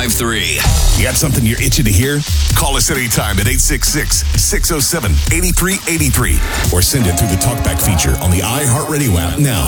1053. You got something you're itching to hear? Call us anytime at 866-607-8383 or send it through the TalkBack feature on the iHeartRadio app now.